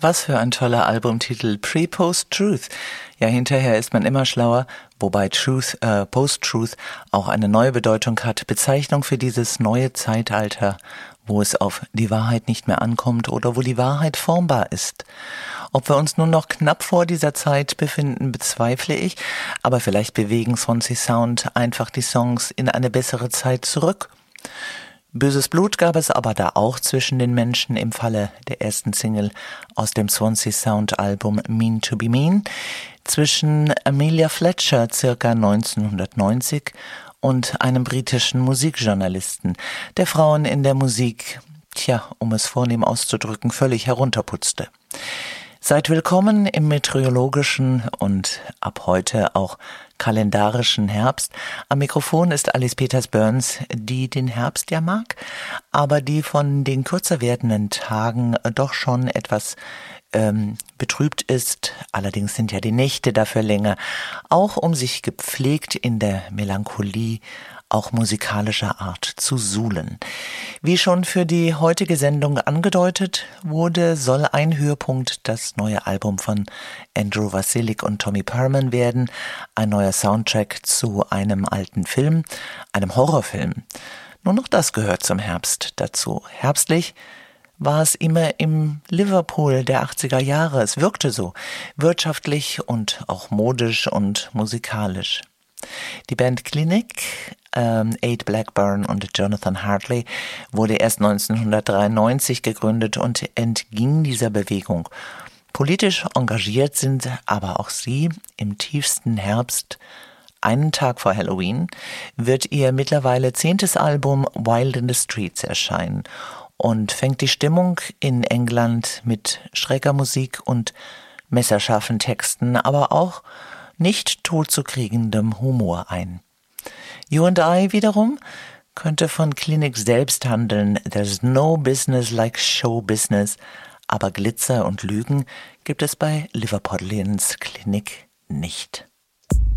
Was für ein toller Albumtitel, Pre-Post-Truth. Ja, hinterher ist man immer schlauer, wobei Post-Truth auch eine neue Bedeutung hat. Bezeichnung für dieses neue Zeitalter, wo es auf die Wahrheit nicht mehr ankommt oder wo die Wahrheit formbar ist. Ob wir uns nun noch knapp vor dieser Zeit befinden, bezweifle ich, aber vielleicht bewegen Swansea Sound einfach die Songs in eine bessere Zeit zurück. Böses Blut gab es aber da auch zwischen den Menschen im Falle der ersten Single aus dem Swansea Sound Album Mean to be Mean, zwischen Amelia Fletcher circa 1990 und einem britischen Musikjournalisten, der Frauen in der Musik, um es vornehm auszudrücken, völlig herunterputzte. Seid willkommen im meteorologischen und ab heute auch kalendarischen Herbst. Am Mikrofon ist Alice Peters-Burns, die den Herbst ja mag, aber die von den kürzer werdenden Tagen doch schon etwas betrübt ist. Allerdings sind ja die Nächte dafür länger, auch um sich gepflegt in der Melancholie auch musikalischer Art zu suhlen. Wie schon für die heutige Sendung angedeutet wurde, soll ein Höhepunkt das neue Album von Andrew Vasilik und Tommy Perman werden, ein neuer Soundtrack zu einem alten Film, einem Horrorfilm. Nur noch das gehört zum Herbst dazu. Herbstlich war es immer im Liverpool der 80er Jahre. Es wirkte so, wirtschaftlich und auch modisch und musikalisch. Die Band Clinic, Ade Blackburn und Jonathan Hartley, wurde erst 1993 gegründet und entging dieser Bewegung. Politisch engagiert sind aber auch sie. Im tiefsten Herbst, einen Tag vor Halloween, wird ihr mittlerweile 10. Album Wild in the Streets erscheinen und fängt die Stimmung in England mit schräger Musik und messerscharfen Texten, aber auch nicht totzukriegendem Humor ein. You and I wiederum könnte von Clinic selbst handeln. There's no business like show business, aber Glitzer und Lügen gibt es bei Liverpudlians Clinic nicht.